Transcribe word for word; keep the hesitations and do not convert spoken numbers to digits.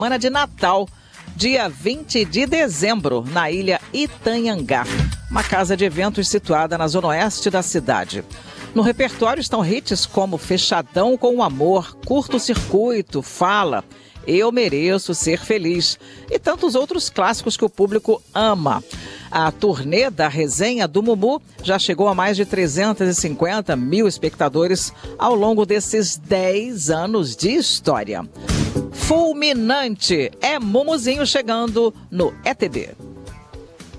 semana de Natal, dia vinte de dezembro, na ilha Itanhangá, uma casa de eventos situada na zona oeste da cidade. No repertório estão hits como Fechadão com o Amor, Curto Circuito, Fala, Eu Mereço Ser Feliz e tantos outros clássicos que o público ama. A turnê da resenha do Mumu já chegou a mais de trezentos e cinquenta mil espectadores ao longo desses dez anos de história. Fulminante é Mumuzinho chegando no E T B.